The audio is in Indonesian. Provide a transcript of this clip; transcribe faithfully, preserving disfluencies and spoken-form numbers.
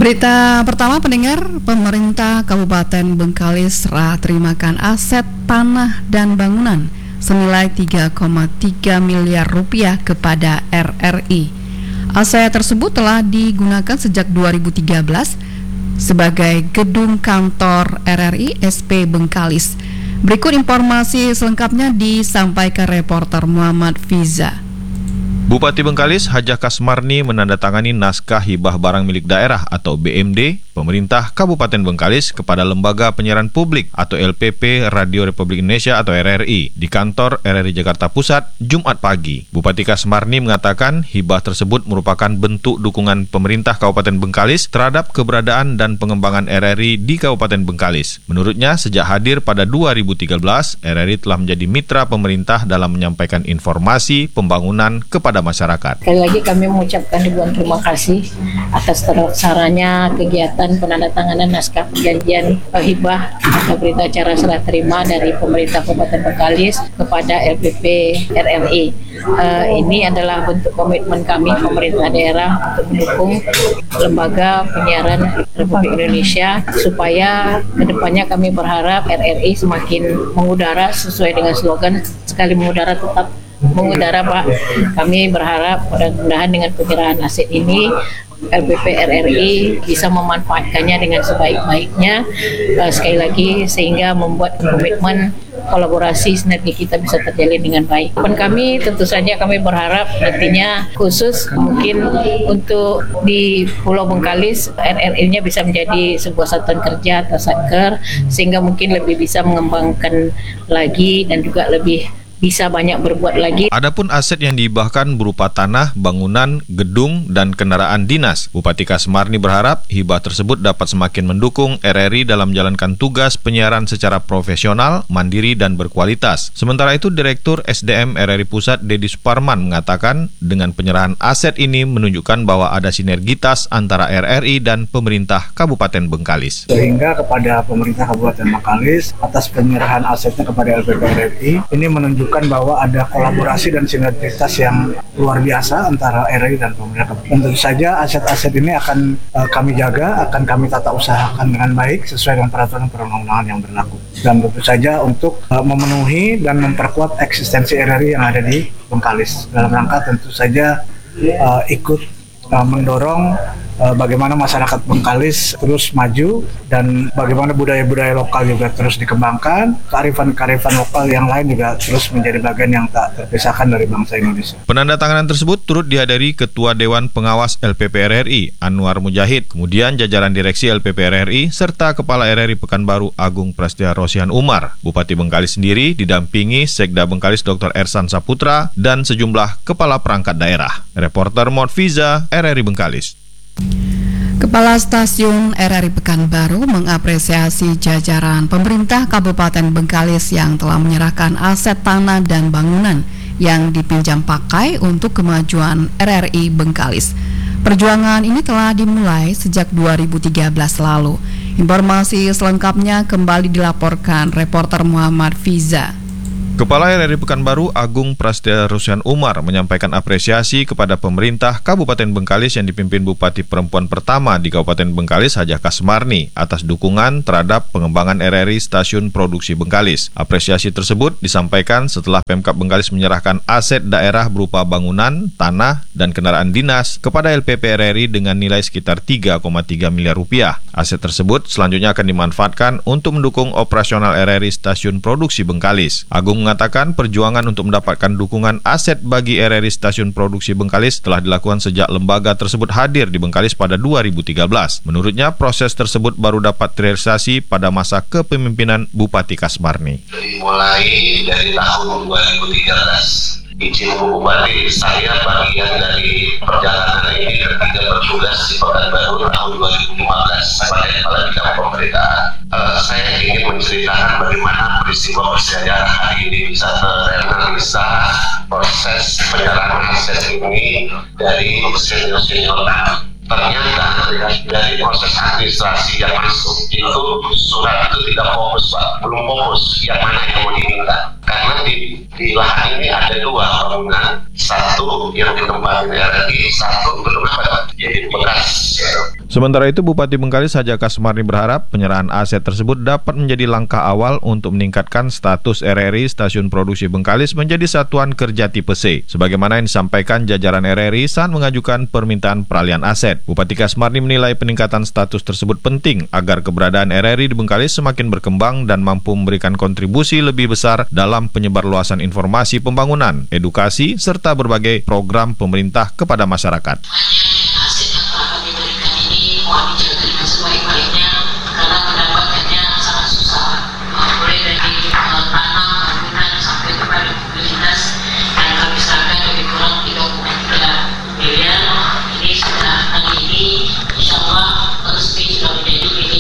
Berita pertama pendengar, pemerintah Kabupaten Bengkalis serah terimakan aset tanah dan bangunan senilai tiga koma tiga miliar rupiah kepada R R I. Aset tersebut telah digunakan sejak dua ribu tiga belas sebagai gedung kantor R R I S P Bengkalis. Berikut informasi selengkapnya disampaikan reporter Muhammad Fiza. Bupati Bengkalis Hajah Kasmarni menandatangani naskah hibah barang milik daerah atau B M D pemerintah Kabupaten Bengkalis kepada Lembaga Penyiaran Publik atau L P P Radio Republik Indonesia atau R R I di kantor R R I Jakarta Pusat Jumat pagi. Bupati Kasmarni mengatakan hibah tersebut merupakan bentuk dukungan pemerintah Kabupaten Bengkalis terhadap keberadaan dan pengembangan R R I di Kabupaten Bengkalis. Menurutnya, sejak hadir pada dua ribu tiga belas, R R I telah menjadi mitra pemerintah dalam menyampaikan informasi pembangunan kepada masyarakat. Sekali lagi kami mengucapkan ribuan terima kasih atas terlaksananya kegiatan penandatanganan naskah perjanjian hibah atau berita acara serah terima dari pemerintah Kabupaten Bengkalis kepada L P P R R I. Uh, ini adalah bentuk komitmen kami pemerintah daerah untuk mendukung lembaga penyiaran Republik Indonesia supaya kedepannya kami berharap R R I semakin mengudara sesuai dengan slogan sekali mengudara tetap mengudara, Pak. Kami berharap mudah-mudahan dengan penyerahan aset ini L P P R R I bisa memanfaatkannya dengan sebaik-baiknya, uh, sekali lagi sehingga membuat komitmen kolaborasi sinergi kita bisa terjalin dengan baik. Dan kami tentu saja kami berharap nantinya khusus mungkin untuk di Pulau Bengkalis R R I-nya bisa menjadi sebuah satuan kerja atau satker sehingga mungkin lebih bisa mengembangkan lagi dan juga lebih bisa banyak berbuat lagi. Adapun aset yang dihibahkan berupa tanah, bangunan, gedung, dan kendaraan dinas. Bupati Kasmarni berharap hibah tersebut dapat semakin mendukung R R I dalam menjalankan tugas penyiaran secara profesional, mandiri, dan berkualitas. Sementara itu, Direktur S D M R R I Pusat Dedi Suparman mengatakan dengan penyerahan aset ini menunjukkan bahwa ada sinergitas antara R R I dan pemerintah Kabupaten Bengkalis. Sehingga kepada pemerintah Kabupaten Bengkalis atas penyerahan asetnya kepada L P P R R I ini menunjukkan bahwa ada kolaborasi dan sinergitas yang luar biasa antara R R I dan pemerintah. Tentu saja aset-aset ini akan uh, kami jaga, akan kami tata usahakan dengan baik sesuai dengan peraturan perundang-undangan yang berlaku. Dan tentu saja untuk uh, memenuhi dan memperkuat eksistensi R R I yang ada di Bengkalis. Dalam rangka tentu saja uh, ikut uh, mendorong uh, bagaimana masyarakat Bengkalis terus maju dan bagaimana budaya-budaya lokal juga terus dikembangkan, kearifan-kearifan lokal yang lain juga terus menjadi bagian yang tak terpisahkan dari bangsa Indonesia. Penandatanganan tersebut turut dihadiri Ketua Dewan Pengawas L P P R R I Anwar Mujahid, kemudian jajaran direksi L P P R R I serta Kepala R R I Pekanbaru Agung Prasetya Rosihan Umar. Bupati Bengkalis sendiri didampingi Sekda Bengkalis Doktor Ersan Saputra dan sejumlah kepala perangkat daerah. Reporter Muhammad Fiza, R R I Bengkalis. Kepala Stasiun R R I Pekanbaru mengapresiasi jajaran pemerintah Kabupaten Bengkalis yang telah menyerahkan aset tanah dan bangunan yang dipinjam pakai untuk kemajuan R R I Bengkalis. Perjuangan ini telah dimulai sejak dua ribu tiga belas lalu. Informasi selengkapnya kembali dilaporkan reporter Muhammad Fiza. Kepala R R I Pekanbaru Agung Prasetya Rosihan Umar menyampaikan apresiasi kepada pemerintah Kabupaten Bengkalis yang dipimpin Bupati Perempuan pertama di Kabupaten Bengkalis Hajah Kasmarni atas dukungan terhadap pengembangan R R I Stasiun Produksi Bengkalis. Apresiasi tersebut disampaikan setelah Pemkab Bengkalis menyerahkan aset daerah berupa bangunan, tanah, dan kendaraan dinas kepada L P P R R I dengan nilai sekitar tiga koma tiga miliar rupiah. Aset tersebut selanjutnya akan dimanfaatkan untuk mendukung operasional R R I Stasiun Produksi Bengkalis. Agung mengatakan perjuangan untuk mendapatkan dukungan aset bagi R R I Stasiun Produksi Bengkalis telah dilakukan sejak lembaga tersebut hadir di Bengkalis pada dua ribu tiga belas. Menurutnya, proses tersebut baru dapat terrealisasi pada masa kepemimpinan Bupati Kasmarni. Mulai dari tahun dua ribu tiga belas, izin Bu Bupati, saya bagian dari perjalanan ini ketika bertugas di Pekanbaru tahun dua ribu lima belas sebagai kepala bidang pemerintahan. Uh, saya ingin menceritakan bagaimana peristiwa persejarah hari ini bisa terrealisa proses penyerahan aset ini dari senior-senior. Ternyata dari proses administrasi yang masuk itu surat itu tidak fokus, Pak, belum fokus yang mana yang mau diminta. Karena di, di lahan ini ada dua bangunan, satu yang dikembangkan R R I, satu belum apa jadi bekas. Sementara itu, Bupati Bengkalis Haja Kasmarni berharap penyerahan aset tersebut dapat menjadi langkah awal untuk meningkatkan status R R I Stasiun Produksi Bengkalis menjadi satuan kerja tipe C, sebagaimana yang disampaikan jajaran R R I saat mengajukan permintaan peralihan aset. Bupati Kasmarni menilai peningkatan status tersebut penting agar keberadaan R R I di Bengkalis semakin berkembang dan mampu memberikan kontribusi lebih besar dalam penyebarluasan informasi pembangunan, edukasi, serta berbagai program pemerintah kepada masyarakat.